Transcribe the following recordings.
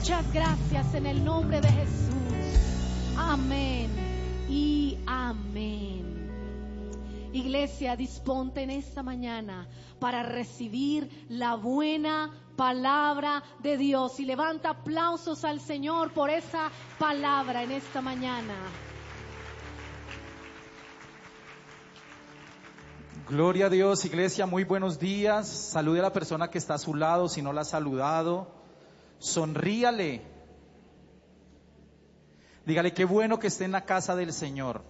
Muchas gracias en el nombre de Jesús. Amén y amén. Iglesia, disponte en esta mañana para recibir la buena palabra de Dios. Y levanta aplausos al Señor por esa palabra en esta mañana. Gloria a Dios, iglesia, muy buenos días. Salude a la persona que está a su lado, si no la ha saludado. Sonríale. Dígale qué bueno que esté en la casa del Señor.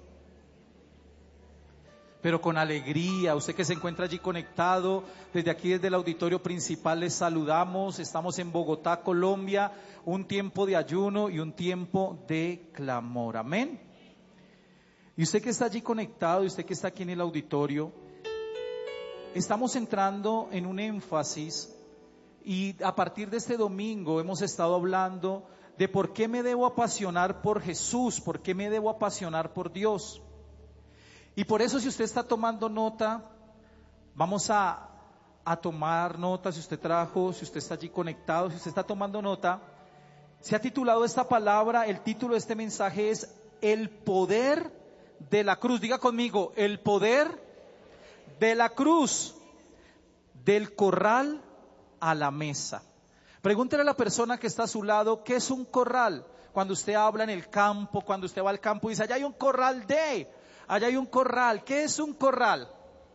Pero con alegría. Usted que se encuentra allí conectado, desde aquí, desde el auditorio principal, les saludamos. Estamos en Bogotá, Colombia, un tiempo de ayuno y un tiempo de clamor. Amén. Y usted que está allí conectado, y usted que está aquí en el auditorio, estamos entrando en un énfasis, y a partir de este domingo hemos estado hablando de por qué me debo apasionar por Jesús, por qué me debo apasionar por Dios. Y por eso, si usted está tomando nota, vamos a tomar nota. Si usted trajo, si usted está allí conectado, si usted está tomando nota, se ha titulado esta palabra, el título de este mensaje es El poder de la cruz. Diga conmigo, el poder de la cruz, del corral a la mesa. Pregúntele a la persona que está a su lado, ¿qué es un corral? Cuando usted habla en el campo, cuando usted va al campo y dice, allá hay un corral allá hay un corral. ¿Qué es un corral?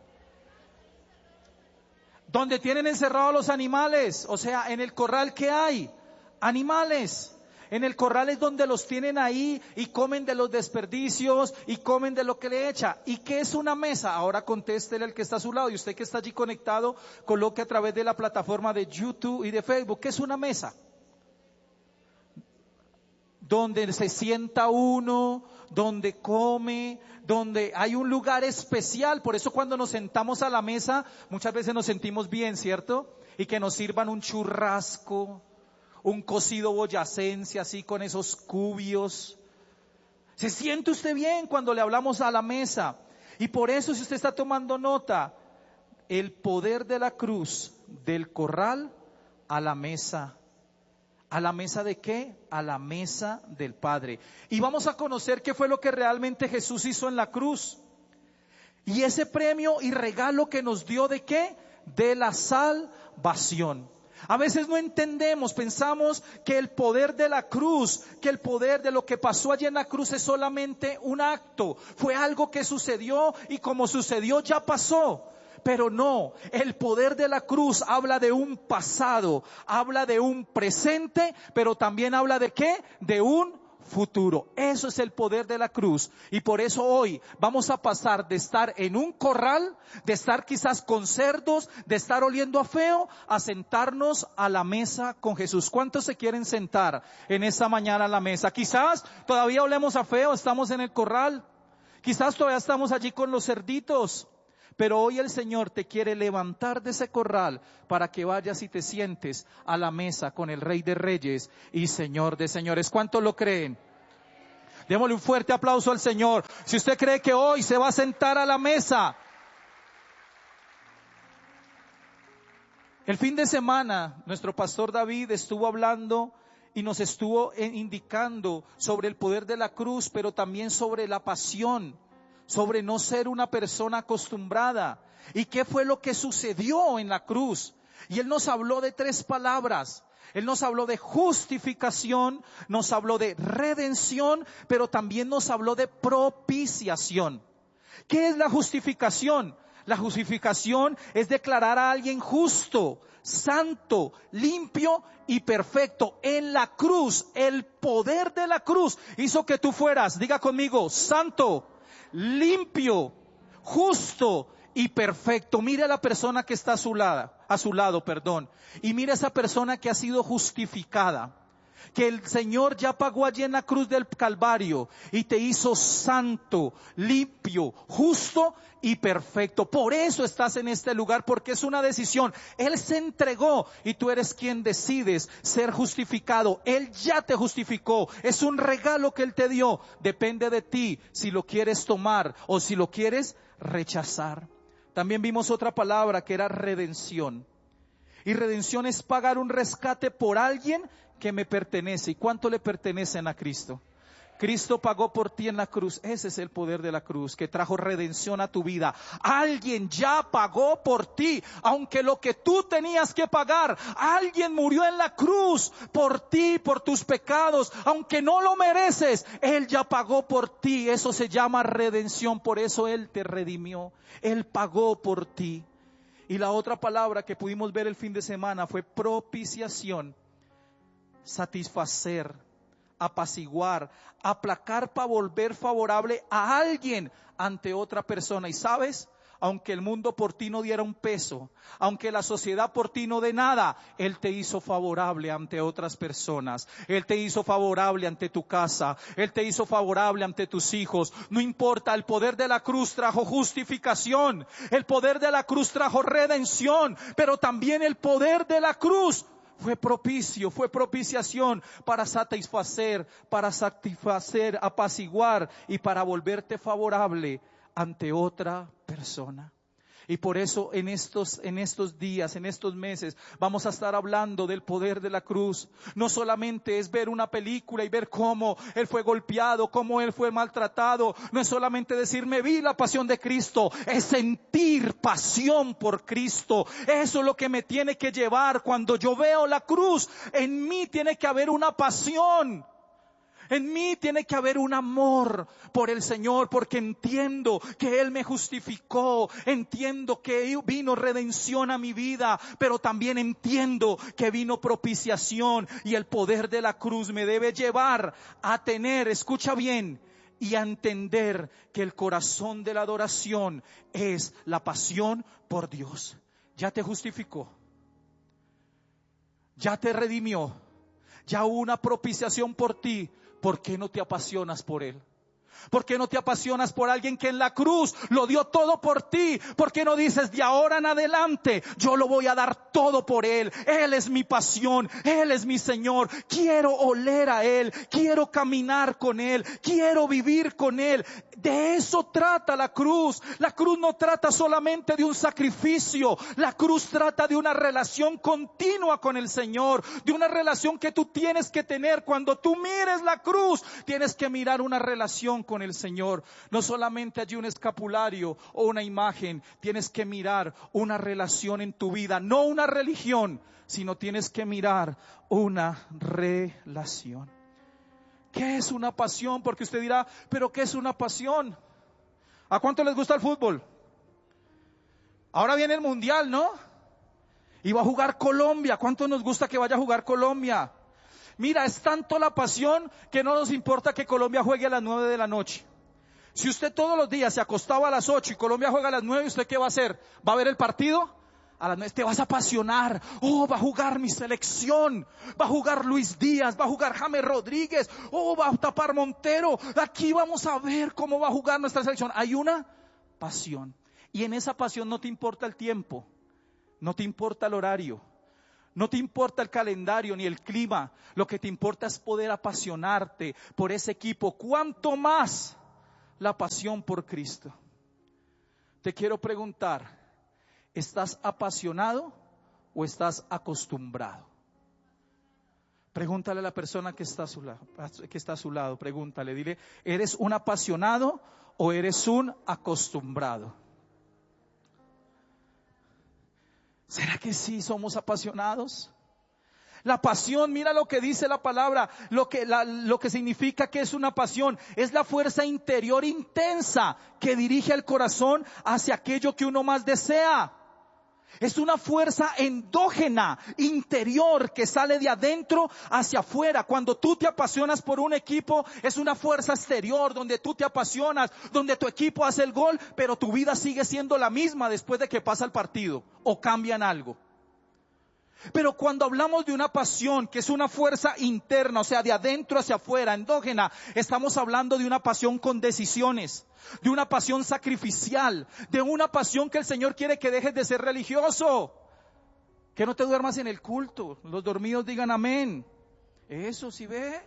Donde tienen encerrados los animales. O sea, en el corral, ¿qué hay? Animales. En el corral es donde los tienen ahí y comen de los desperdicios y comen de lo que le echa. ¿Y qué es una mesa? Ahora contéstele al que está a su lado, y usted que está allí conectado, coloque a través de la plataforma de YouTube y de Facebook. ¿Qué es una mesa? Donde se sienta uno, donde come, donde hay un lugar especial. Por eso cuando nos sentamos a la mesa, muchas veces nos sentimos bien, ¿cierto? Y que nos sirvan un churrasco, un cocido boyacense, así con esos cubios. Se siente usted bien cuando le hablamos a la mesa. Y por eso, si usted está tomando nota, el poder de la cruz, del corral a la mesa. ¿A la mesa de qué? A la mesa del Padre. Y vamos a conocer qué fue lo que realmente Jesús hizo en la cruz. Y ese premio y regalo que nos dio, ¿de qué? De la salvación. A veces no entendemos, pensamos que el poder de la cruz, que el poder de lo que pasó allí en la cruz es solamente un acto. Fue algo que sucedió y como sucedió ya pasó. Pero no, el poder de la cruz habla de un pasado, habla de un presente, pero también habla de ¿qué? De un futuro. Eso es el poder de la cruz. Y por eso hoy vamos a pasar de estar en un corral, de estar quizás con cerdos, de estar oliendo a feo, a sentarnos a la mesa con Jesús. ¿Cuántos se quieren sentar en esta mañana a la mesa? Quizás todavía olemos a feo, estamos en el corral. Quizás todavía estamos allí con los cerditos. Pero hoy el Señor te quiere levantar de ese corral para que vayas y te sientes a la mesa con el Rey de Reyes y Señor de Señores. ¿Cuántos lo creen? Démosle un fuerte aplauso al Señor. Si usted cree que hoy se va a sentar a la mesa. El fin de semana, nuestro pastor David estuvo hablando y nos estuvo indicando sobre el poder de la cruz, pero también sobre la pasión, sobre no ser una persona acostumbrada. ¿Y qué fue lo que sucedió en la cruz? Y Él nos habló de 3 palabras. Él nos habló de justificación, nos habló de redención, pero también nos habló de propiciación. ¿Qué es la justificación? La justificación es declarar a alguien justo, santo, limpio y perfecto. En la cruz, el poder de la cruz hizo que tú fueras, diga conmigo, santo, limpio, justo y perfecto. Mire a la persona que está a su lado, y mire a esa persona que ha sido justificada, que el Señor ya pagó allí en la cruz del Calvario y te hizo santo, limpio, justo y perfecto. Por eso estás en este lugar, porque es una decisión. Él se entregó y tú eres quien decides ser justificado. Él ya te justificó. Es un regalo que Él te dio. Depende de ti si lo quieres tomar o si lo quieres rechazar. También vimos otra palabra que era redención. Y redención es pagar un rescate por alguien que me pertenece. ¿Y cuánto le pertenecen a Cristo? Cristo pagó por ti en la cruz. Ese es el poder de la cruz, que trajo redención a tu vida. Alguien ya pagó por ti, aunque lo que tú tenías que pagar, alguien murió en la cruz por ti, por tus pecados, aunque no lo mereces, Él ya pagó por ti. Eso se llama redención, por eso Él te redimió. Él pagó por ti. Y la otra palabra que pudimos ver el fin de semana fue propiciación, satisfacer, apaciguar, aplacar para volver favorable a alguien ante otra persona. Y sabes, aunque el mundo por ti no diera un peso, aunque la sociedad por ti no dé nada, Él te hizo favorable ante otras personas. Él te hizo favorable ante tu casa. Él te hizo favorable ante tus hijos. No importa, el poder de la cruz trajo justificación. El poder de la cruz trajo redención. Pero también el poder de la cruz fue propicio, fue propiciación para satisfacer, apaciguar y para volverte favorable ante otra persona. Y por eso en estos días, en estos meses, vamos a estar hablando del poder de la cruz. No solamente es ver una película y ver cómo Él fue golpeado, cómo Él fue maltratado. No es solamente decir, me vi la pasión de Cristo. Es sentir pasión por Cristo. Eso es lo que me tiene que llevar. Cuando yo veo la cruz, en mí tiene que haber una pasión. En mí tiene que haber un amor por el Señor, porque entiendo que Él me justificó, entiendo que vino redención a mi vida, pero también entiendo que vino propiciación, y el poder de la cruz me debe llevar a tener, escucha bien, y a entender que el corazón de la adoración es la pasión por Dios. Ya te justificó, ya te redimió, ya hubo una propiciación por ti. ¿Por qué no te apasionas por Él? ¿Por qué no te apasionas por alguien que en la cruz lo dio todo por ti? ¿Por qué no dices, de ahora en adelante yo lo voy a dar todo por Él? Él es mi pasión, Él es mi Señor. Quiero oler a Él, quiero caminar con Él, quiero vivir con Él. De eso trata la cruz. La cruz no trata solamente de un sacrificio. La cruz trata de una relación continua con el Señor, de una relación que tú tienes que tener. Cuando tú mires la cruz, tienes que mirar una relación con el Señor. No solamente allí un escapulario o una imagen, tienes que mirar una relación en tu vida, no una religión, sino tienes que mirar una relación. ¿Qué es una pasión? Porque usted dirá, ¿pero qué es una pasión? ¿A cuánto les gusta el fútbol? Ahora viene el mundial, ¿no? Y va a jugar Colombia. ¿Cuánto nos gusta que vaya a jugar Colombia? Mira, es tanto la pasión que no nos importa que Colombia juegue a las 9 de la noche. Si usted todos los días se acostaba a las 8 y Colombia juega a las 9, ¿usted qué va a hacer? ¿Va a ver el partido? A las 9 te vas a apasionar. Oh, va a jugar mi selección. Va a jugar Luis Díaz, va a jugar James Rodríguez. Oh, va a tapar Montero. Aquí vamos a ver cómo va a jugar nuestra selección. Hay una pasión. Y en esa pasión no te importa el tiempo. No te importa el horario. No te importa el calendario ni el clima. Lo que te importa es poder apasionarte por ese equipo. ¿Cuánto más la pasión por Cristo? Te quiero preguntar, ¿estás apasionado o estás acostumbrado? Pregúntale a la persona que está a su lado, pregúntale, dile, ¿eres un apasionado o eres un acostumbrado? ¿Será que sí somos apasionados? La pasión, mira lo que dice la palabra, lo que significa que es una pasión, es la fuerza interior intensa que dirige el corazón hacia aquello que uno más desea. Es una fuerza endógena, interior, que sale de adentro hacia afuera. Cuando tú te apasionas por un equipo, es una fuerza exterior, donde tú te apasionas, donde tu equipo hace el gol, pero tu vida sigue siendo la misma después de que pasa el partido, o cambian algo. Pero cuando hablamos de una pasión, que es una fuerza interna, o sea, de adentro hacia afuera, endógena, estamos hablando de una pasión con decisiones, de una pasión sacrificial, de una pasión que el Señor quiere que dejes de ser religioso, que no te duermas en el culto. Los dormidos digan amén. Eso sí ve.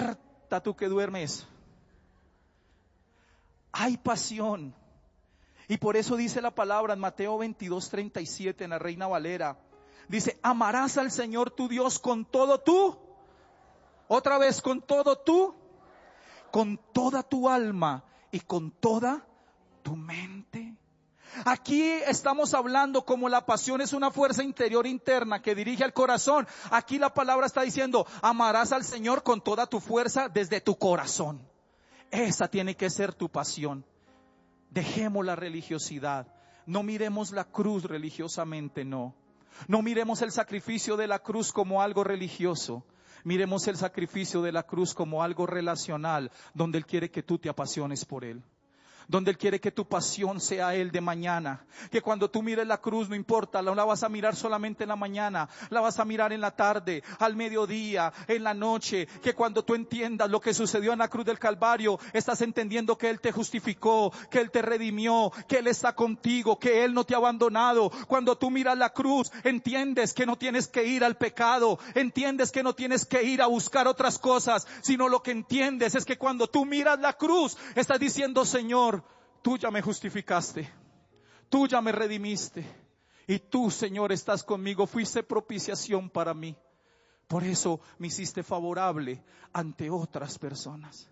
Despierta tú que duermes. Hay pasión. Y por eso dice la palabra en Mateo 22:37 en la Reina Valera. Dice, amarás al Señor tu Dios con todo tú. Otra vez, con todo tú. Con toda tu alma y con toda tu mente. Aquí estamos hablando como la pasión es una fuerza interior interna que dirige al corazón. Aquí la palabra está diciendo, amarás al Señor con toda tu fuerza desde tu corazón. Esa tiene que ser tu pasión. Dejemos la religiosidad. No miremos la cruz religiosamente, no. No miremos el sacrificio de la cruz como algo religioso. Miremos el sacrificio de la cruz como algo relacional, donde Él quiere que tú te apasiones por Él. Donde Él quiere que tu pasión sea Él de mañana. Que cuando tú mires la cruz, no importa, no la vas a mirar solamente en la mañana, la vas a mirar en la tarde, al mediodía, en la noche. Que cuando tú entiendas lo que sucedió en la cruz del Calvario, estás entendiendo que Él te justificó, que Él te redimió, que Él está contigo, que Él no te ha abandonado. Cuando tú miras la cruz, entiendes que no tienes que ir al pecado, entiendes que no tienes que ir a buscar otras cosas, sino lo que entiendes es que cuando tú miras la cruz, estás diciendo, Señor, tú ya me justificaste, tú ya me redimiste y tú, Señor, estás conmigo, fuiste propiciación para mí. Por eso me hiciste favorable ante otras personas.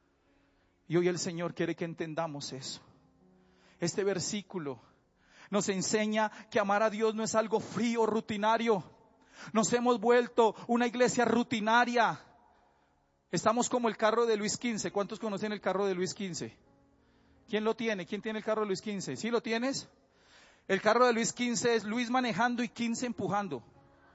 Y hoy el Señor quiere que entendamos eso. Este versículo nos enseña que amar a Dios no es algo frío, rutinario. Nos hemos vuelto una iglesia rutinaria. Estamos como el carro de Luis XV. ¿Cuántos conocen el carro de Luis XV? ¿Quién lo tiene? ¿Quién tiene el carro de Luis XV? ¿Sí lo tienes? El carro de Luis XV es Luis manejando y 15 empujando.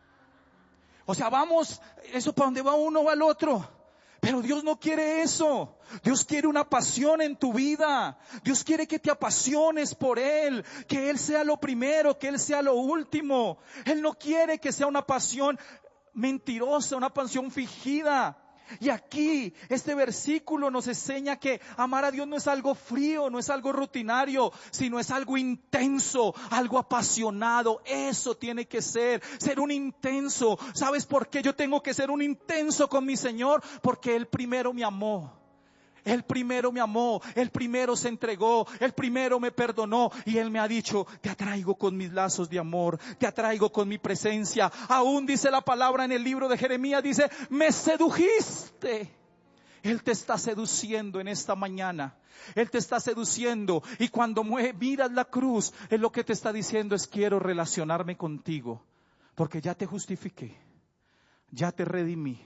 O sea, vamos, eso para donde va uno va el otro. Pero Dios no quiere eso. Dios quiere una pasión en tu vida. Dios quiere que te apasiones por Él. Que Él sea lo primero, que Él sea lo último. Él no quiere que sea una pasión mentirosa, una pasión fingida. Y aquí este versículo nos enseña que amar a Dios no es algo frío, no es algo rutinario, sino es algo intenso, algo apasionado. Eso tiene que ser un intenso. ¿Sabes por qué yo tengo que ser un intenso con mi Señor? Porque Él primero me amó. Él primero me amó, Él primero se entregó, Él primero me perdonó y Él me ha dicho, te atraigo con mis lazos de amor, te atraigo con mi presencia. Aún dice la palabra en el libro de Jeremías, dice, me sedujiste. Él te está seduciendo en esta mañana, Él te está seduciendo y cuando miras la cruz, Él lo que te está diciendo es quiero relacionarme contigo, porque ya te justifiqué, ya te redimí.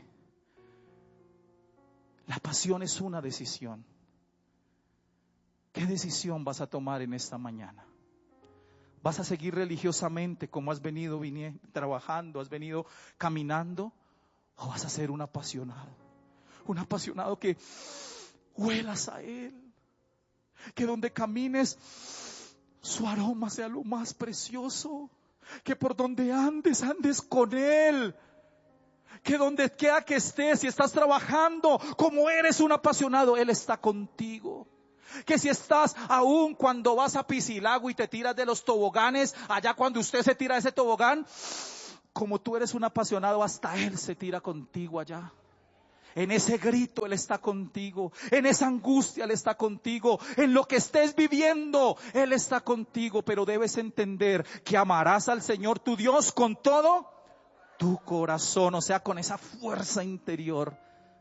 La pasión es una decisión. ¿Qué decisión vas a tomar en esta mañana? ¿Vas a seguir religiosamente como has venido trabajando, has venido caminando? ¿O vas a ser un apasionado? Un apasionado que huelas a Él. Que donde camines, su aroma sea lo más precioso. Que por donde andes, andes con Él. Que donde quiera que estés, si estás trabajando, como eres un apasionado, Él está contigo. Que si estás aún cuando vas a Piscilago y te tiras de los toboganes, allá cuando usted se tira de ese tobogán, como tú eres un apasionado, hasta Él se tira contigo allá. En ese grito Él está contigo, en esa angustia Él está contigo, en lo que estés viviendo Él está contigo, pero debes entender que amarás al Señor tu Dios con todo tu corazón, o sea, con esa fuerza interior.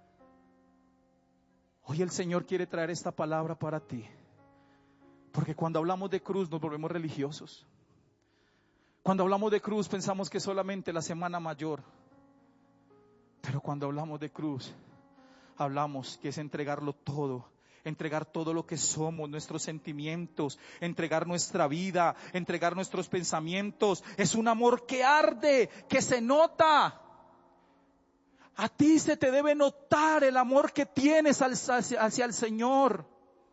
Hoy el Señor quiere traer esta palabra para ti, porque cuando hablamos de cruz nos volvemos religiosos. Cuando hablamos de cruz pensamos que solamente la Semana Mayor, pero cuando hablamos de cruz hablamos que es entregarlo todo. Entregar todo lo que somos, nuestros sentimientos, entregar nuestra vida, entregar nuestros pensamientos. Es un amor que arde, que se nota. A ti se te debe notar el amor que tienes hacia el Señor.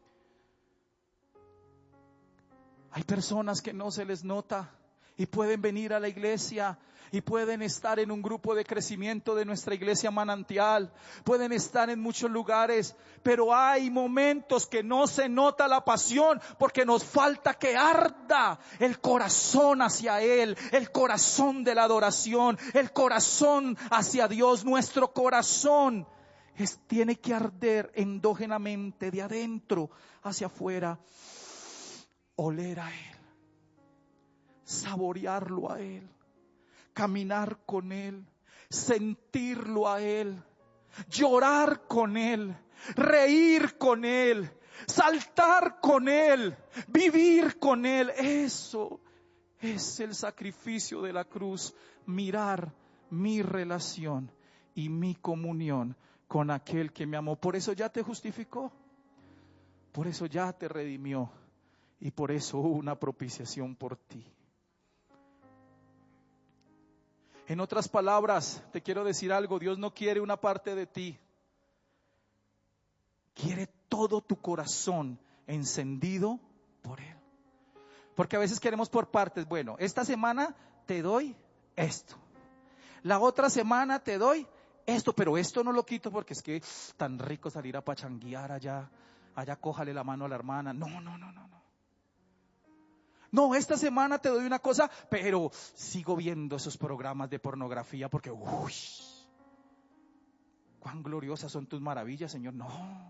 Hay personas que no se les nota y pueden venir a la iglesia y pueden estar en un grupo de crecimiento de nuestra iglesia Manantial, pueden estar en muchos lugares, pero hay momentos que no se nota la pasión porque nos falta que arda el corazón hacia Él, el corazón de la adoración, el corazón hacia Dios. Nuestro corazón tiene que arder endógenamente de adentro hacia afuera. oler a Él, saborearlo a Él, caminar con Él, sentirlo a Él, llorar con Él, reír con Él, saltar con Él, vivir con Él. Eso es el sacrificio de la cruz, mirar mi relación y mi comunión con aquel que me amó. Por eso ya te justificó, por eso ya te redimió y por eso hubo una propiciación por ti. En otras palabras, te quiero decir algo, Dios no quiere una parte de ti, quiere todo tu corazón encendido por Él. Porque a veces queremos por partes. Bueno, esta semana te doy esto, la otra semana te doy esto, pero esto no lo quito porque es que tan rico salir a pachanguear allá cójale la mano a la hermana. No, esta semana te doy una cosa, pero sigo viendo esos programas de pornografía porque, cuán gloriosas son tus maravillas, Señor. No,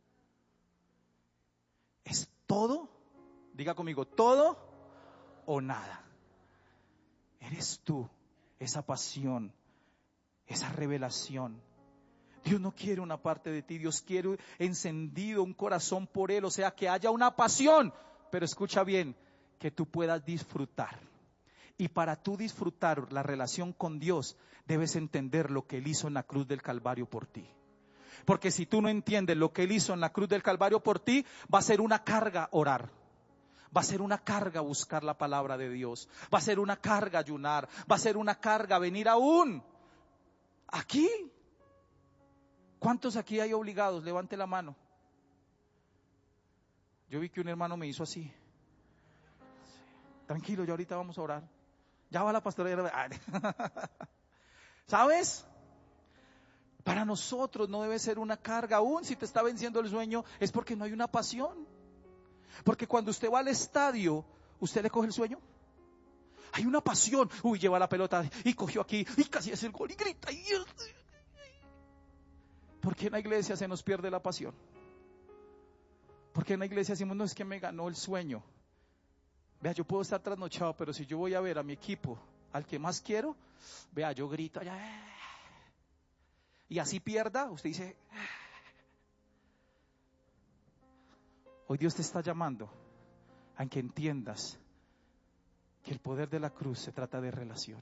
es todo, diga conmigo, todo o nada. Eres tú, esa pasión, esa revelación. Dios no quiere una parte de ti, Dios quiere encendido un corazón por Él, o sea, que haya una pasión, pero escucha bien, que tú puedas disfrutar. Y para tú disfrutar la relación con Dios, debes entender lo que Él hizo en la cruz del Calvario por ti. Porque si tú no entiendes lo que Él hizo en la cruz del Calvario por ti, va a ser una carga orar. Va a ser una carga buscar la palabra de Dios. Va a ser una carga ayunar. Va a ser una carga venir aún aquí. ¿Cuántos aquí hay obligados? Levante la mano. Yo vi que un hermano me hizo así. Tranquilo, ya ahorita vamos a orar. Ya va la pastora. ¿Sabes? Para nosotros no debe ser una carga. Aún si te está venciendo el sueño, es porque no hay una pasión. Porque cuando usted va al estadio, ¿usted le coge el sueño? Hay una pasión. Uy, lleva la pelota y cogió aquí y casi es el gol y grita. ¿Por qué en la iglesia se nos pierde la pasión? Porque en la iglesia decimos, no, es que me ganó el sueño. Vea, yo puedo estar trasnochado, pero si yo voy a ver a mi equipo, al que más quiero, vea, yo grito allá. Y así pierda, usted dice. Hoy Dios te está llamando a que entiendas que el poder de la cruz se trata de relación.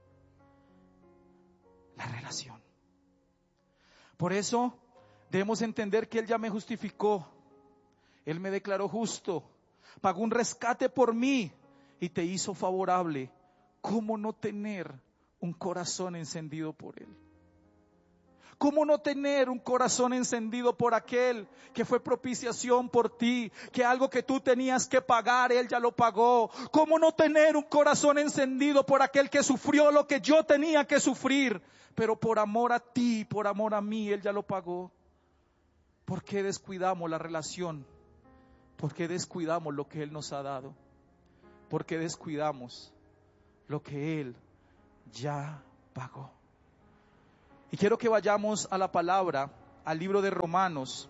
La relación. Por eso debemos entender que Él ya me justificó. Él me declaró justo. Pagó un rescate por mí y te hizo favorable. ¿Cómo no tener un corazón encendido por Él? ¿Cómo no tener un corazón encendido por aquel que fue propiciación por ti? Que algo que tú tenías que pagar, Él ya lo pagó. ¿Cómo no tener un corazón encendido por aquel que sufrió lo que yo tenía que sufrir? Pero por amor a ti, por amor a mí, Él ya lo pagó. ¿Por qué descuidamos la relación? ¿Por qué descuidamos lo que Él nos ha dado? ¿Por qué descuidamos lo que Él ya pagó? Y quiero que vayamos a la palabra, al libro de Romanos,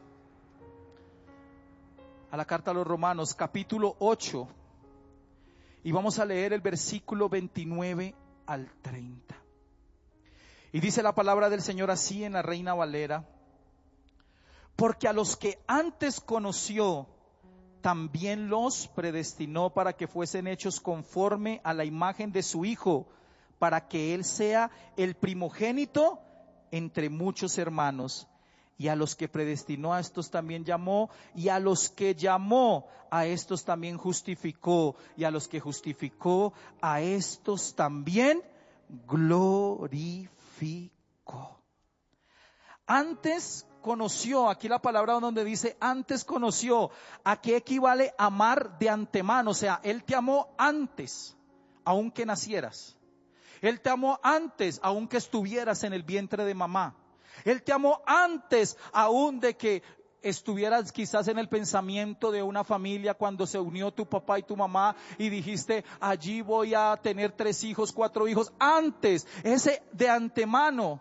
a la carta a los Romanos, capítulo 8, y vamos a leer el versículo 29 al 30. Y dice la palabra del Señor así en la Reina Valera: porque a los que antes conoció, también los predestinó para que fuesen hechos conforme a la imagen de su Hijo, para que Él sea el primogénito entre muchos hermanos. Y a los que predestinó, a estos también llamó, y a los que llamó, a estos también justificó, y a los que justificó, a estos también glorificó. Antes conoció, aquí la palabra donde dice antes conoció, ¿a qué equivale amar de antemano? O sea, Él te amó antes, aunque nacieras. Él te amó antes, aunque estuvieras en el vientre de mamá. Él te amó antes, aún de que estuvieras quizás en el pensamiento de una familia cuando se unió tu papá y tu mamá y dijiste, allí voy a tener 3 hijos, 4 hijos. Antes, ese de antemano.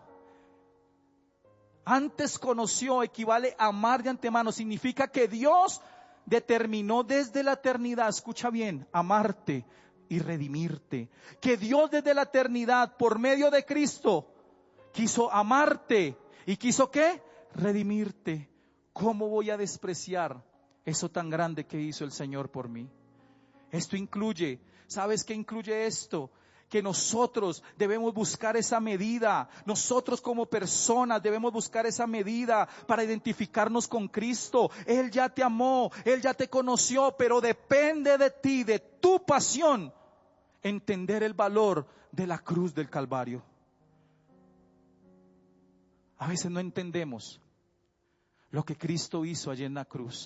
Antes conoció, equivale a amar de antemano. Significa que Dios determinó desde la eternidad, escucha bien, amarte y redimirte. Que Dios desde la eternidad, por medio de Cristo, quiso amarte y quiso ¿qué? Redimirte. ¿Cómo voy a despreciar eso tan grande que hizo el Señor por mí? Esto incluye, ¿sabes qué incluye esto? Que nosotros debemos buscar esa medida, nosotros como personas debemos buscar esa medida para identificarnos con Cristo. Él ya te amó, Él ya te conoció, pero depende de ti, de tu pasión, entender el valor de la cruz del Calvario. A veces no entendemos lo que Cristo hizo allí en la cruz.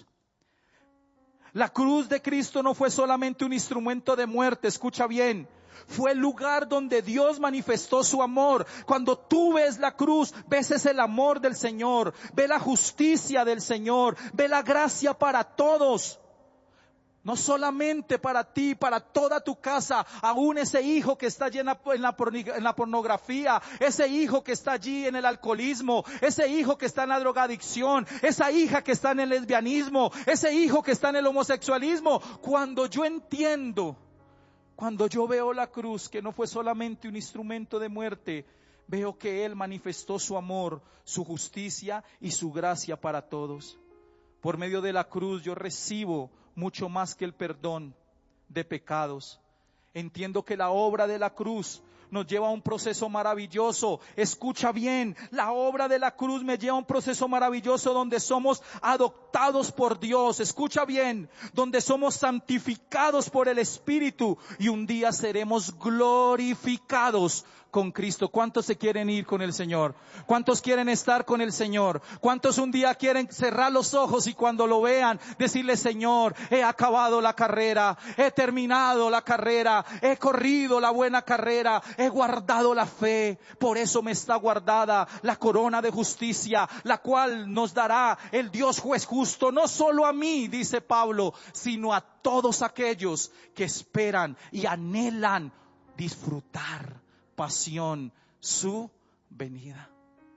La cruz de Cristo no fue solamente un instrumento de muerte, escucha bien. Fue el lugar donde Dios manifestó su amor. Cuando tú ves la cruz, ves ese el amor del Señor, ve la justicia del Señor, ve la gracia para todos. No solamente para ti, para toda tu casa, aún ese hijo que está allí en la pornografía, ese hijo que está allí en el alcoholismo, ese hijo que está en la drogadicción, esa hija que está en el lesbianismo, ese hijo que está en el homosexualismo. Cuando yo entiendo, cuando yo veo la cruz, que no fue solamente un instrumento de muerte, veo que Él manifestó su amor, su justicia y su gracia para todos. Por medio de la cruz yo recibo mucho más que el perdón de pecados. Entiendo que la obra de la cruz nos lleva a un proceso maravilloso. Escucha bien, la obra de la cruz me lleva a un proceso maravilloso donde somos adoptados por Dios. Escucha bien, donde somos santificados por el Espíritu y un día seremos glorificados con Cristo. ¿Cuántos se quieren ir con el Señor? ¿Cuántos quieren estar con el Señor? ¿Cuántos un día quieren cerrar los ojos y cuando lo vean decirle: Señor, he acabado la carrera, he terminado la carrera, he corrido la buena carrera, he guardado la fe, por eso me está guardada la corona de justicia, la cual nos dará el Dios juez justo, no solo a mí, dice Pablo, sino a todos aquellos que esperan y anhelan disfrutar pasión su venida.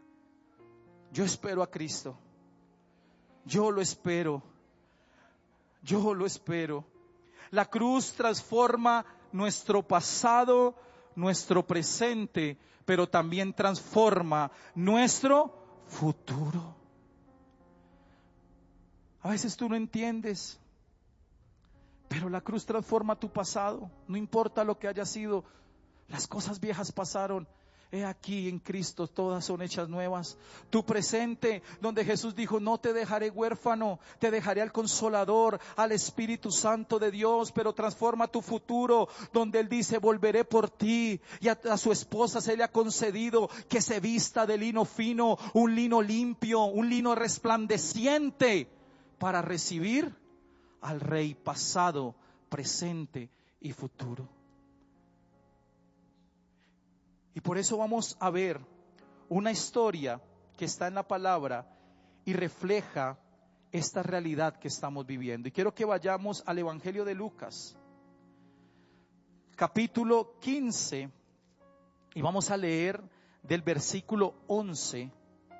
Yo espero a Cristo. Yo lo espero. Yo lo espero. La cruz transforma nuestro pasado, nuestro presente, pero también transforma nuestro futuro. A veces tú no entiendes, pero la cruz transforma tu pasado. No importa lo que haya sido. Las cosas viejas pasaron. He aquí en Cristo todas son hechas nuevas. Tu presente, donde Jesús dijo: no te dejaré huérfano, te dejaré al Consolador, al Espíritu Santo de Dios, pero transforma tu futuro, donde Él dice: volveré por ti. Y a su esposa se le ha concedido que se vista de lino fino, un lino limpio, un lino resplandeciente, para recibir al Rey pasado, presente y futuro. Y por eso vamos a ver una historia que está en la palabra y refleja esta realidad que estamos viviendo. Y quiero que vayamos al Evangelio de Lucas, capítulo 15, y vamos a leer del versículo 11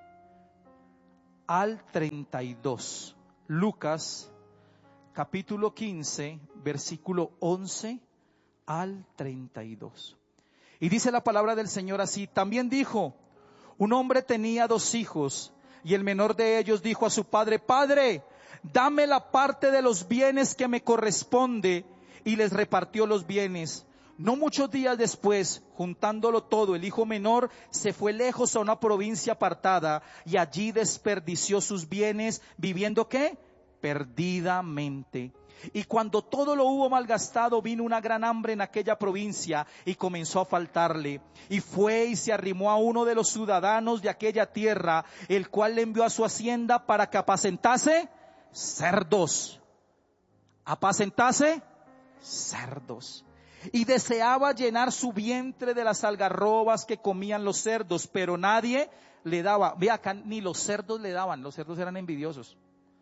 al 32. Lucas, capítulo 15, versículo 11 al 32. Y dice la palabra del Señor así: también dijo: un hombre tenía 2 hijos, y el menor de ellos dijo a su padre: Padre, dame la parte de los bienes que me corresponde, y les repartió los bienes. No muchos días después, juntándolo todo, el hijo menor se fue lejos a una provincia apartada, y allí desperdició sus bienes, viviendo ¿qué? Perdidamente. Y cuando todo lo hubo malgastado, vino una gran hambre en aquella provincia y comenzó a faltarle. Y fue y se arrimó a uno de los ciudadanos de aquella tierra, el cual le envió a su hacienda para que apacentase cerdos. Apacentase cerdos. Y deseaba llenar su vientre de las algarrobas que comían los cerdos, pero nadie le daba. Ve acá, ni los cerdos le daban, los cerdos eran envidiosos.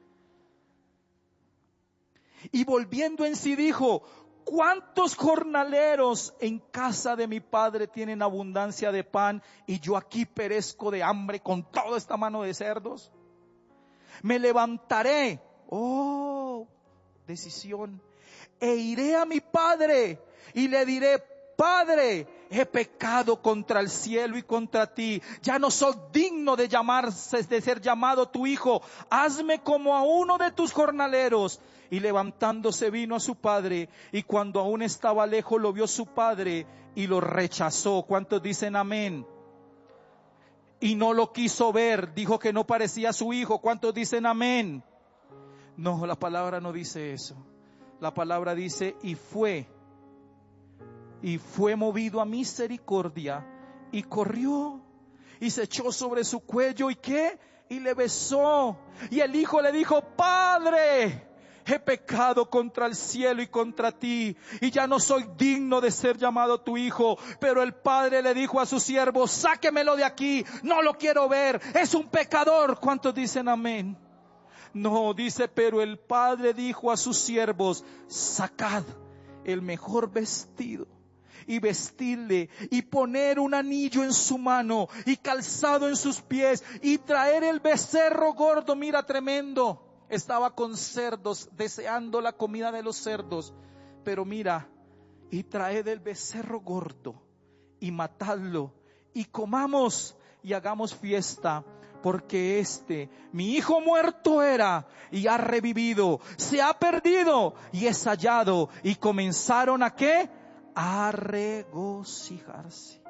Y volviendo en sí dijo: ¿cuántos jornaleros en casa de mi padre tienen abundancia de pan, y yo aquí perezco de hambre con toda esta mano de cerdos? Me levantaré, decisión. E iré a mi padre y le diré: Padre, he pecado contra el cielo y contra ti. Ya no soy digno de ser llamado tu hijo. Hazme como a uno de tus jornaleros. Y levantándose vino a su padre, y cuando aún estaba lejos lo vio su padre y lo rechazó. ¿Cuántos dicen amén? Y no lo quiso ver, dijo que no parecía su hijo. ¿Cuántos dicen amén? No, la palabra no dice eso. La palabra dice: y fue movido a misericordia, y corrió, y se echó sobre su cuello, ¿y qué? Y le besó. Y el hijo le dijo: Padre, he pecado contra el cielo y contra ti, y ya no soy digno de ser llamado tu hijo. Pero el padre le dijo a su siervo: sáquemelo de aquí, no lo quiero ver, es un pecador. ¿Cuántos dicen amén? No, dice: pero el padre dijo a sus siervos: sacad el mejor vestido y vestirle, y poner un anillo en su mano y calzado en sus pies, y traer el becerro gordo. Mira, tremendo. Estaba con cerdos, deseando la comida de los cerdos. Pero mira, y traed el becerro gordo y matadlo, y comamos y hagamos fiesta, porque mi hijo muerto era y ha revivido, se ha perdido y es hallado. Y comenzaron ¿a qué? A regocijarse.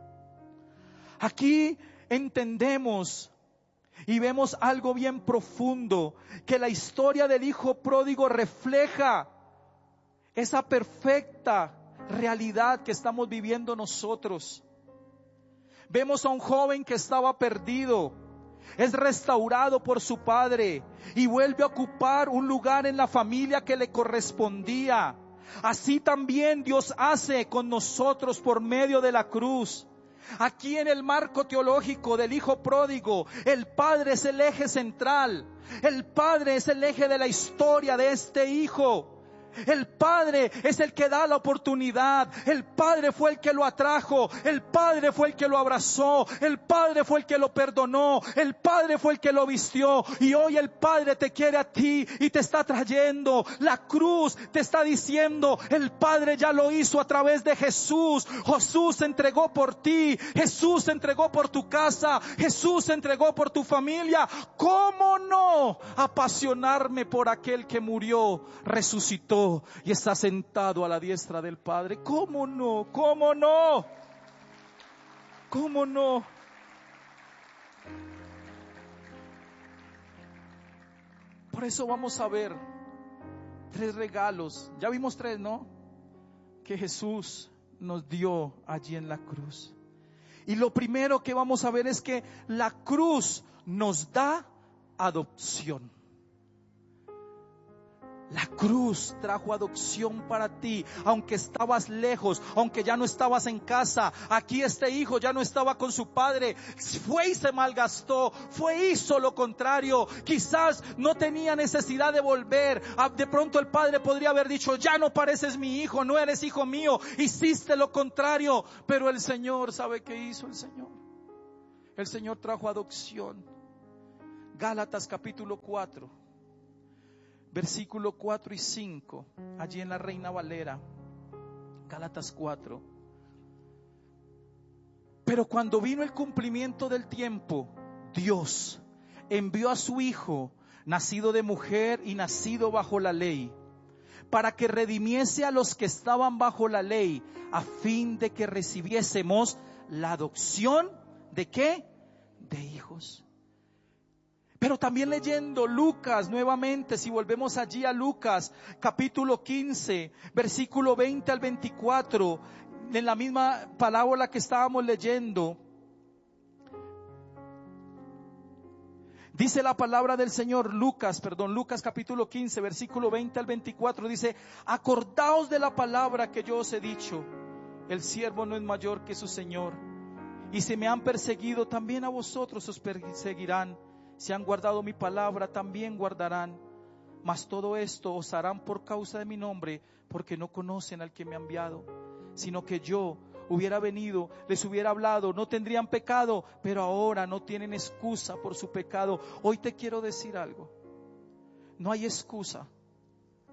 Aquí entendemos y vemos algo bien profundo, que la historia del hijo pródigo refleja esa perfecta realidad que estamos viviendo nosotros. Vemos a un joven que estaba perdido, es restaurado por su padre y vuelve a ocupar un lugar en la familia que le correspondía. Así también Dios hace con nosotros por medio de la cruz. Aquí en el marco teológico del hijo pródigo, el padre es el eje central. El padre es el eje de la historia de este hijo. El padre es el que da la oportunidad. El padre fue el que lo atrajo. El padre fue el que lo abrazó. El padre fue el que lo perdonó. El padre fue el que lo vistió. Y hoy el padre te quiere a ti y te está trayendo. La cruz te está diciendo: el padre ya lo hizo a través de Jesús. Jesús se entregó por ti. Jesús se entregó por tu casa. Jesús se entregó por tu familia. ¿Cómo no apasionarme por aquel que murió, resucitó y está sentado a la diestra del Padre? ¿Cómo no? ¿Cómo no? ¿Cómo no? Por eso vamos a ver 3 regalos. Ya vimos 3, ¿no? Que Jesús nos dio allí en la cruz. Y lo primero que vamos a ver es que la cruz nos da adopción. La cruz trajo adopción para ti, aunque estabas lejos, aunque ya no estabas en casa. Aquí este hijo ya no estaba con su padre, fue y se malgastó, hizo lo contrario. Quizás no tenía necesidad de volver. De pronto el padre podría haber dicho: ya no pareces mi hijo, no eres hijo mío, hiciste lo contrario. Pero el Señor, ¿sabe qué hizo el Señor? El Señor trajo adopción. Gálatas capítulo 4. Versículo 4 y 5, allí en la Reina Valera, Gálatas 4. Pero cuando vino el cumplimiento del tiempo, Dios envió a su Hijo, nacido de mujer y nacido bajo la ley, para que redimiese a los que estaban bajo la ley, a fin de que recibiésemos la adopción ¿de qué? De hijos. Pero también leyendo Lucas nuevamente, si volvemos allí a Lucas capítulo 15, versículo 20 al 24, en la misma parábola que estábamos leyendo, dice la palabra del Señor, Lucas capítulo 15, versículo 20 al 24, dice: acordaos de la palabra que yo os he dicho, el siervo no es mayor que su Señor, y si me han perseguido, también a vosotros os perseguirán. Si han guardado mi palabra, también guardarán. Mas todo esto os harán por causa de mi nombre, porque no conocen al que me ha enviado. Sino que yo hubiera venido, les hubiera hablado, no tendrían pecado, pero ahora no tienen excusa por su pecado. Hoy te quiero decir algo: no hay excusa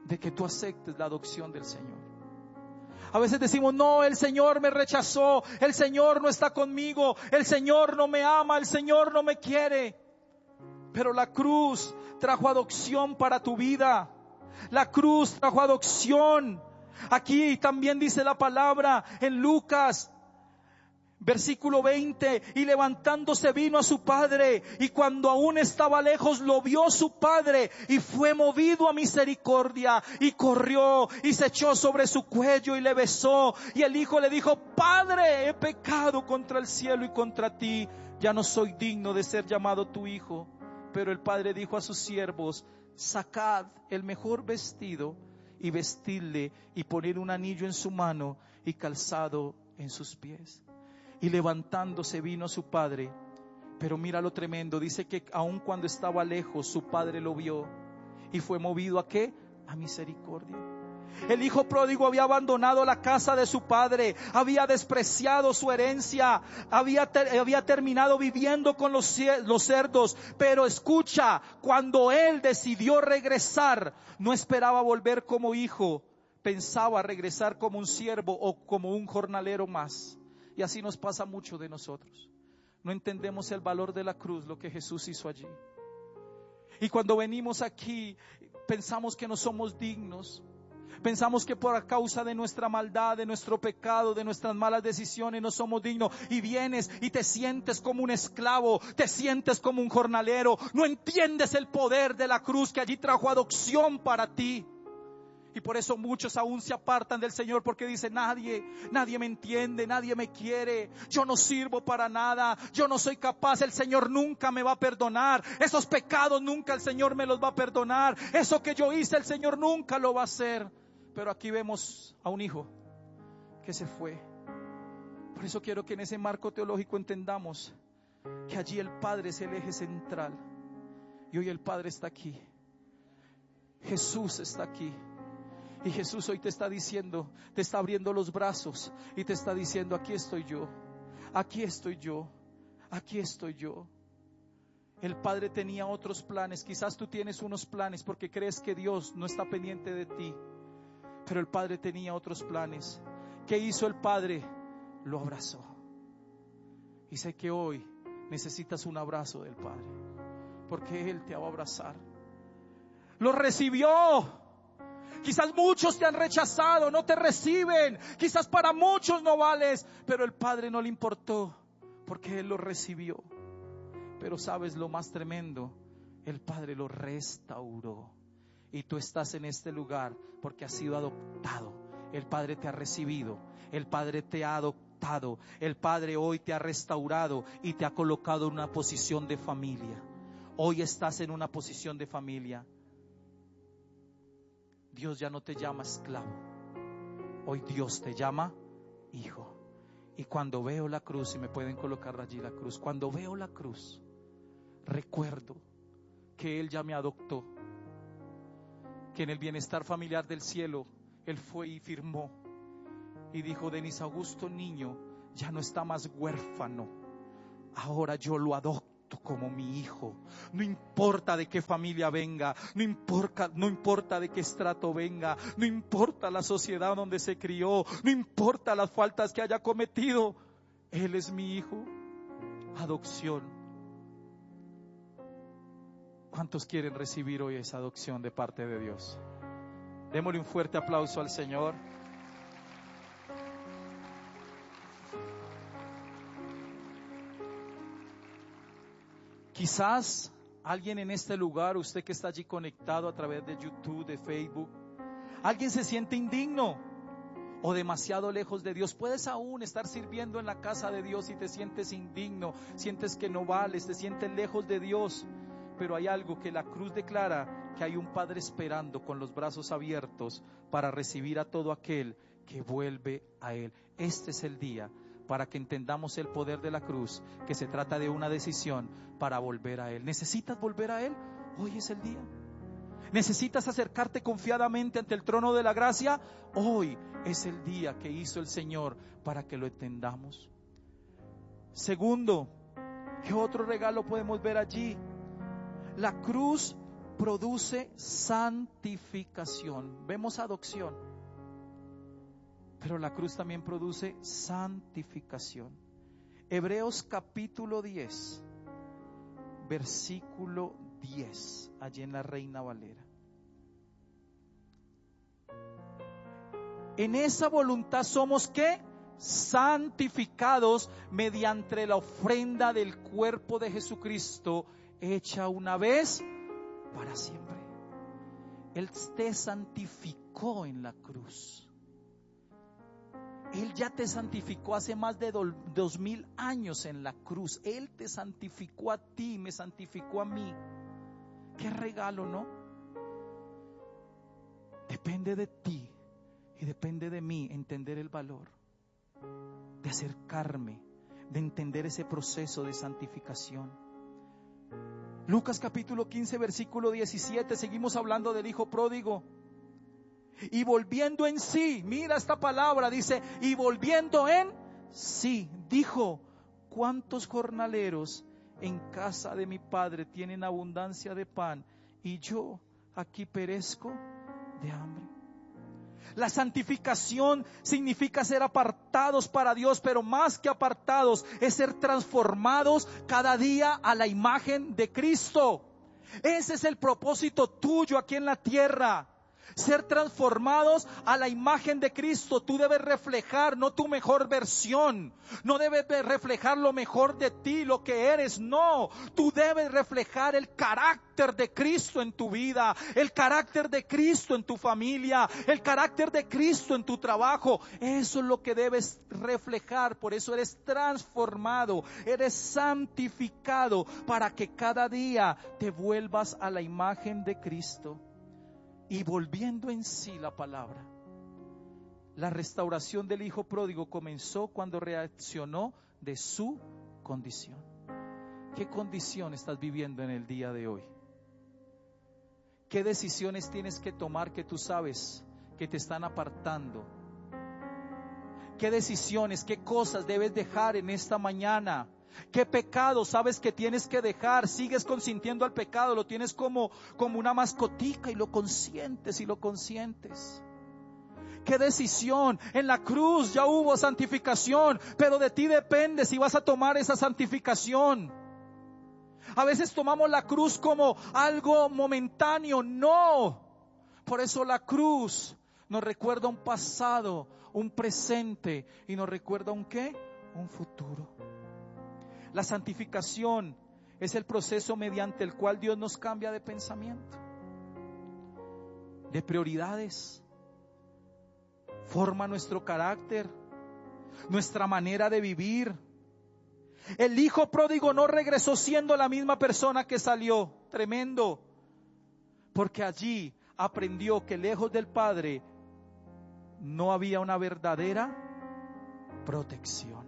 de que tú aceptes la adopción del Señor. A veces decimos, no, el Señor me rechazó, el Señor no está conmigo, el Señor no me ama, el Señor no me quiere. Pero la cruz trajo adopción para tu vida. La cruz trajo adopción. Aquí también dice la palabra en Lucas, versículo 20, y levantándose vino a su padre, y cuando aún estaba lejos lo vio su padre, y fue movido a misericordia, y corrió, y se echó sobre su cuello, y le besó. Y el hijo le dijo, Padre, he pecado contra el cielo y contra ti, ya no soy digno de ser llamado tu hijo. Pero el padre dijo a sus siervos, sacad el mejor vestido, y vestidle, y poned un anillo en su mano, y calzado en sus pies. Y levantándose vino a su padre. Pero mira lo tremendo, dice que aun cuando estaba lejos, su padre lo vio, y fue movido ¿a qué? A misericordia. El hijo pródigo había abandonado la casa de su padre, había despreciado su herencia, había terminado viviendo con los cerdos. Pero escucha, cuando él decidió regresar, no esperaba volver como hijo, pensaba regresar como un siervo o como un jornalero más. Y así nos pasa mucho de nosotros. No entendemos el valor de la cruz, lo que Jesús hizo allí. Y cuando venimos aquí, pensamos que no somos dignos. Pensamos que por causa de nuestra maldad, de nuestro pecado, de nuestras malas decisiones no somos dignos. Y vienes y te sientes como un esclavo, te sientes como un jornalero. No entiendes el poder de la cruz que allí trajo adopción para ti. Y por eso muchos aún se apartan del Señor, porque dicen, nadie me entiende, nadie me quiere, yo no sirvo para nada, yo no soy capaz, el Señor nunca me va a perdonar, esos pecados nunca el Señor me los va a perdonar, eso que yo hice el Señor nunca lo va a hacer. Pero aquí vemos a un hijo que se fue. Por eso quiero que en ese marco teológico entendamos que allí el Padre es el eje central, y hoy el Padre está aquí, Jesús está aquí. Y Jesús hoy te está diciendo, te está abriendo los brazos y te está diciendo, aquí estoy yo, aquí estoy yo, aquí estoy yo. El Padre tenía otros planes, quizás tú tienes unos planes porque crees que Dios no está pendiente de ti, pero el Padre tenía otros planes. ¿Qué hizo el Padre? Lo abrazó. Y sé que hoy necesitas un abrazo del Padre, porque Él te va a abrazar. Lo recibió. Quizás muchos te han rechazado, no te reciben. Quizás para muchos no vales, pero el Padre no le importó, porque Él lo recibió. Pero sabes lo más tremendo, el Padre lo restauró. Y tú estás en este lugar porque has sido adoptado. El Padre te ha recibido, el Padre te ha adoptado, el Padre hoy te ha restaurado y te ha colocado en una posición de familia. Hoy estás en una posición de familia. Dios ya no te llama esclavo, hoy Dios te llama hijo. Y cuando veo la cruz, y me pueden colocar allí la cruz, cuando veo la cruz, recuerdo que Él ya me adoptó, que en el bienestar familiar del cielo, Él fue y firmó y dijo, Denis Augusto niño ya no está más huérfano, ahora yo lo adopto como mi hijo. No importa de qué familia venga, no importa de qué estrato venga, no importa la sociedad donde se crió, no importa las faltas que haya cometido, Él es mi hijo. Adopción. ¿Cuántos quieren recibir hoy esa adopción de parte de Dios? Démosle un fuerte aplauso al Señor. Quizás alguien en este lugar, usted que está allí conectado a través de YouTube, de Facebook, alguien se siente indigno o demasiado lejos de Dios. Puedes aún estar sirviendo en la casa de Dios y te sientes indigno, sientes que no vales, te sientes lejos de Dios. Pero hay algo que la cruz declara, que hay un Padre esperando con los brazos abiertos para recibir a todo aquel que vuelve a Él. Este es el día para que entendamos el poder de la cruz, que se trata de una decisión para volver a Él. ¿Necesitas volver a Él? Hoy es el día. ¿Necesitas acercarte confiadamente ante el trono de la gracia? Hoy es el día que hizo el Señor para que lo entendamos. Segundo, ¿qué otro regalo podemos ver allí? La cruz produce santificación. Vemos adopción, pero la cruz también produce santificación. Hebreos capítulo 10, versículo 10, allí en la Reina Valera. En esa voluntad somos ¿qué? Santificados mediante la ofrenda del cuerpo de Jesucristo, hecha una vez para siempre. Él te santificó en la cruz. Él ya te santificó hace más de 2000 años en la cruz. Él te santificó a ti, me santificó a mí. Qué regalo, ¿no? Depende de ti y depende de mí entender el valor de acercarme, de entender ese proceso de santificación. Lucas capítulo 15, versículo 17, seguimos hablando del hijo pródigo. Y volviendo en sí, mira esta palabra, dice, y volviendo en sí, dijo, ¿cuántos jornaleros en casa de mi padre tienen abundancia de pan y yo aquí perezco de hambre? La santificación significa ser apartados para Dios, pero más que apartados es ser transformados cada día a la imagen de Cristo. Ese es el propósito tuyo aquí en la tierra. Ser transformados a la imagen de Cristo. Tú debes reflejar no tu mejor versión, no debes reflejar lo mejor de ti, lo que eres, no. Tú debes reflejar el carácter de Cristo en tu vida, el carácter de Cristo en tu familia, el carácter de Cristo en tu trabajo. Eso es lo que debes reflejar. Por eso eres transformado, eres santificado, para que cada día te vuelvas a la imagen de Cristo. Y volviendo en sí la palabra, la restauración del hijo pródigo comenzó cuando reaccionó de su condición. ¿Qué condición estás viviendo en el día de hoy? ¿Qué decisiones tienes que tomar que tú sabes que te están apartando? ¿Qué decisiones, qué cosas debes dejar en esta mañana? ¿Qué pecado sabes que tienes que dejar? Sigues consintiendo al pecado, lo tienes como una mascotica y lo consientes y lo consientes. ¿Qué decisión? En la cruz ya hubo santificación, pero de ti depende si vas a tomar esa santificación. A veces tomamos la cruz como algo momentáneo, no. Por eso la cruz nos recuerda un pasado, un presente y nos recuerda un ¿qué? Un futuro. La santificación es el proceso mediante el cual Dios nos cambia de pensamiento, de prioridades, forma nuestro carácter, nuestra manera de vivir. El hijo pródigo no regresó siendo la misma persona que salió, tremendo, porque allí aprendió que lejos del Padre no había una verdadera protección.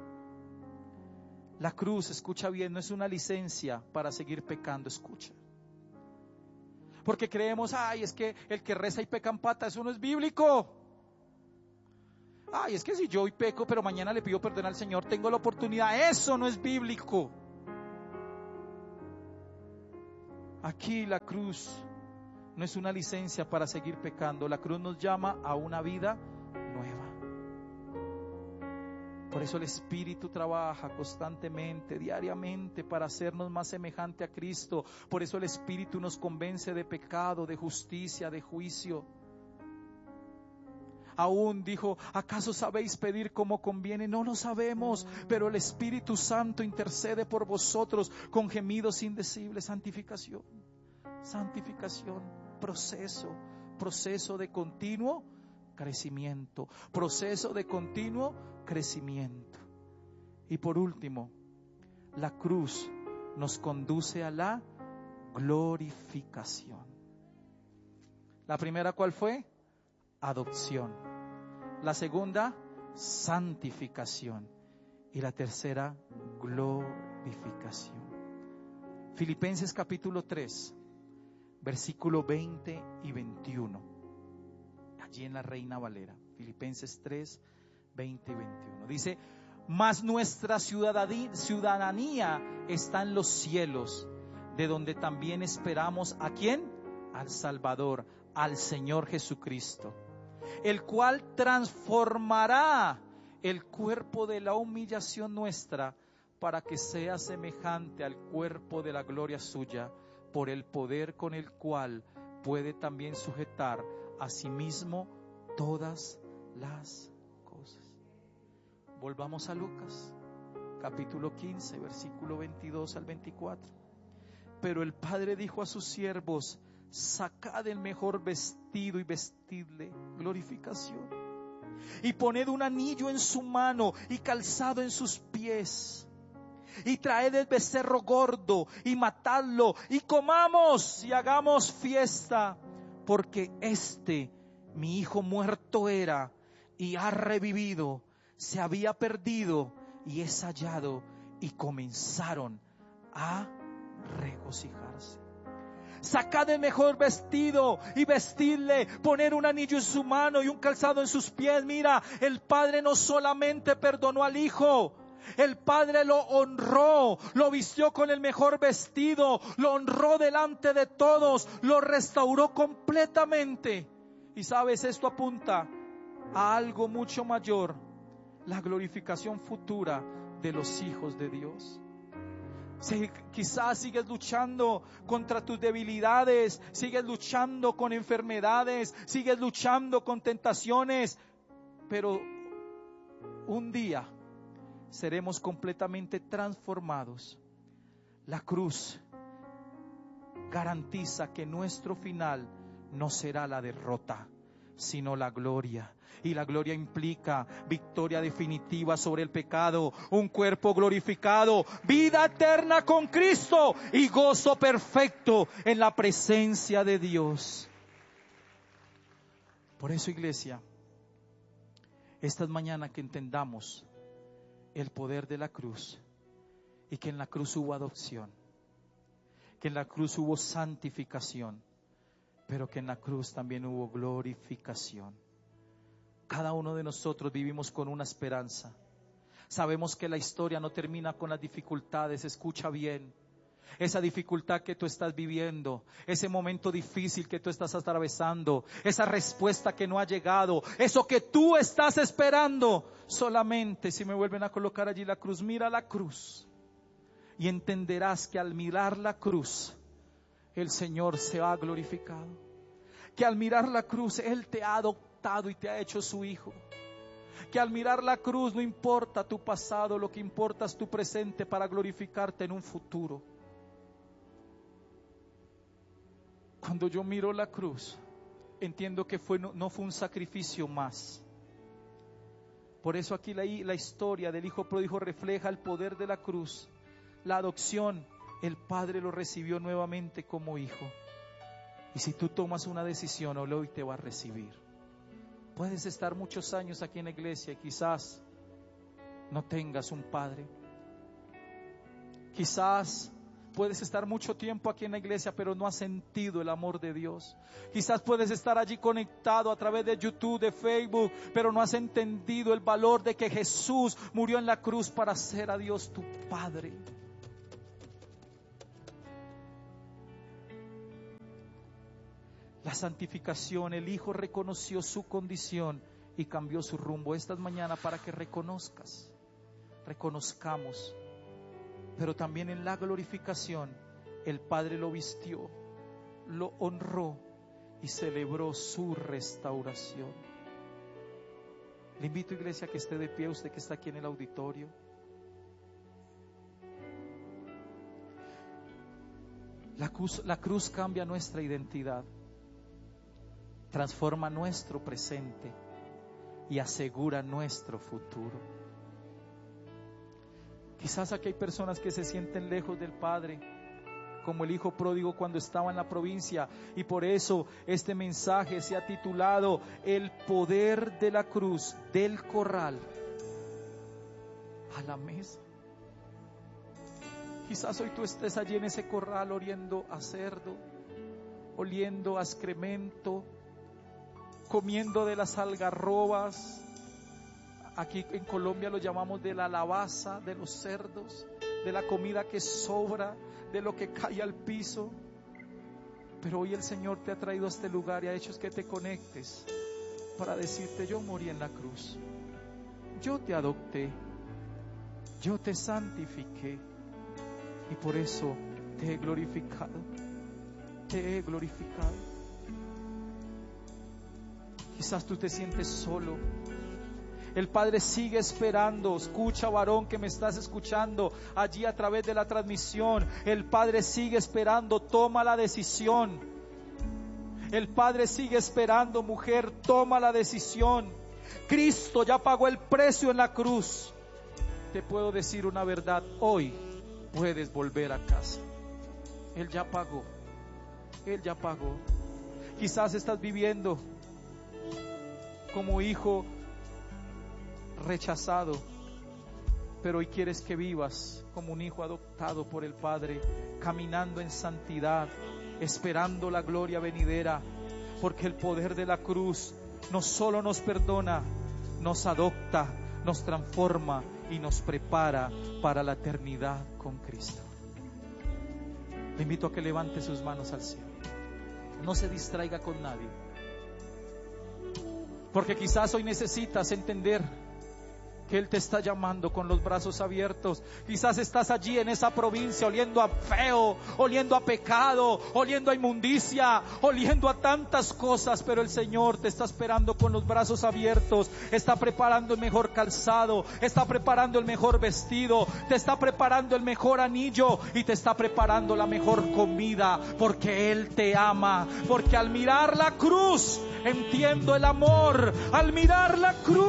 La cruz, escucha bien, no es una licencia para seguir pecando, escucha. Porque creemos, es que el que reza y peca en pata, eso no es bíblico. Es que si yo hoy peco, pero mañana le pido perdón al Señor, tengo la oportunidad, eso no es bíblico. Aquí la cruz no es una licencia para seguir pecando, la cruz nos llama a una vida nueva. Por eso el Espíritu trabaja constantemente, diariamente, para hacernos más semejante a Cristo. Por eso el Espíritu nos convence de pecado, de justicia, de juicio. Aún dijo, ¿acaso sabéis pedir como conviene? No lo sabemos, pero el Espíritu Santo intercede por vosotros con gemidos indecibles. Santificación, santificación, proceso de continuo crecimiento, proceso de continuo crecimiento. Y por último, la cruz nos conduce a la glorificación. La primera, ¿cuál fue? Adopción. La segunda, santificación. Y la tercera, glorificación. Filipenses capítulo 3, versículo 20 y 21. Allí en la Reina Valera. Filipenses 3, 20 y 21. Dice, mas nuestra ciudadanía está en los cielos, de donde también esperamos ¿a quién? Al Salvador, al Señor Jesucristo, el cual transformará el cuerpo de la humillación nuestra para que sea semejante al cuerpo de la gloria suya, por el poder con el cual puede también sujetar a sí mismo todas las cosas. Volvamos a Lucas, capítulo 15, versículo 22 al 24. Pero el Padre dijo a sus siervos: sacad el mejor vestido y vestidle glorificación, y poned un anillo en su mano y calzado en sus pies, y traed el becerro gordo y matadlo, y comamos y hagamos fiesta, porque mi hijo muerto era y ha revivido, se había perdido y es hallado. Y comenzaron a regocijarse. Sacad el mejor vestido y vestidle, poner un anillo en su mano y un calzado en sus pies. Mira, el Padre no solamente perdonó al Hijo, el Padre lo honró, lo vistió con el mejor vestido, lo honró delante de todos, lo restauró completamente. Y sabes, esto apunta a algo mucho mayor: la glorificación futura de los hijos de Dios. Si quizás sigues luchando contra tus debilidades, sigues luchando con enfermedades, sigues luchando con tentaciones, pero un día seremos completamente transformados. La cruz garantiza que nuestro final no será la derrota, sino la gloria. Y la gloria implica victoria definitiva sobre el pecado, un cuerpo glorificado, vida eterna con Cristo y gozo perfecto en la presencia de Dios. Por eso, iglesia, esta mañana que entendamos el poder de la cruz, y que en la cruz hubo adopción, que en la cruz hubo santificación, pero que en la cruz también hubo glorificación. Cada uno de nosotros vivimos con una esperanza. Sabemos que la historia no termina con las dificultades. Escucha bien. Esa dificultad que tú estás viviendo, ese momento difícil que tú estás atravesando, esa respuesta que no ha llegado, eso que tú estás esperando, solamente si me vuelven a colocar allí la cruz, mira la cruz y entenderás que al mirar la cruz el Señor se ha glorificado, que al mirar la cruz Él te ha adoptado y te ha hecho su hijo, que al mirar la cruz no importa tu pasado, lo que importa es tu presente para glorificarte en un futuro. Cuando yo miro la cruz, entiendo que no fue un sacrificio más. Por eso aquí la historia del hijo pródigo refleja el poder de la cruz, la adopción. El Padre lo recibió nuevamente como hijo. Y si tú tomas una decisión, hoy te va a recibir. Puedes estar muchos años aquí en la iglesia y quizás no tengas un padre. Quizás puedes estar mucho tiempo aquí en la iglesia, pero no has sentido el amor de Dios. Quizás puedes estar allí conectado a través de YouTube, de Facebook, pero no has entendido el valor de que Jesús murió en la cruz para hacer a Dios tu Padre. La santificación, el Hijo reconoció su condición y cambió su rumbo. Esta mañana para que reconozcamos, pero también en la glorificación, el Padre lo vistió, lo honró y celebró su restauración. Le invito, iglesia, a que esté de pie, usted que está aquí en el auditorio. La cruz cambia nuestra identidad, transforma nuestro presente y asegura nuestro futuro. Quizás aquí hay personas que se sienten lejos del Padre, como el hijo pródigo cuando estaba en la provincia, y por eso este mensaje se ha titulado El poder de la cruz, del corral a la mesa. Quizás hoy tú estés allí en ese corral oliendo a cerdo, oliendo a excremento, comiendo de las algarrobas. Aquí en Colombia lo llamamos de la lavaza de los cerdos. de la comida que sobra, de lo que cae al piso. Pero hoy el Señor te ha traído a este lugar y ha hecho que te conectes para decirte: yo morí en la cruz, yo te adopté, yo te santifiqué y por eso te he glorificado, te he glorificado. Quizás tú te sientes solo. El Padre sigue esperando. Escucha, varón que me estás escuchando allí a través de la transmisión. El Padre sigue esperando. Toma la decisión. El Padre sigue esperando, mujer. Toma la decisión. Cristo ya pagó el precio en la cruz. Te puedo decir una verdad. Hoy puedes volver a casa. Él ya pagó. Él ya pagó. Quizás estás viviendo como hijo rechazado, pero hoy quieres que vivas como un hijo adoptado por el Padre, caminando en santidad, esperando la gloria venidera, porque el poder de la cruz no solo nos perdona, nos adopta, nos transforma y nos prepara para la eternidad con Cristo. Le invito a que levante sus manos al cielo. No se distraiga con nadie, porque quizás hoy necesitas entender que Él te está llamando con los brazos abiertos. Quizás estás allí en esa provincia oliendo a feo, oliendo a pecado, oliendo a inmundicia, oliendo a tantas cosas, pero el Señor te está esperando con los brazos abiertos. Está preparando el mejor calzado, está preparando el mejor vestido, te está preparando el mejor anillo y te está preparando la mejor comida, porque Él te ama. Porque al mirar la cruz entiendo el amor. Al mirar la cruz